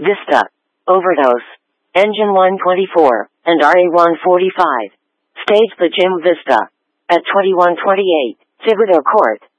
Vista. Overdose. Engine 124, and RA-145. Stage the Jim Vista. At 2128, Thibodeau Court.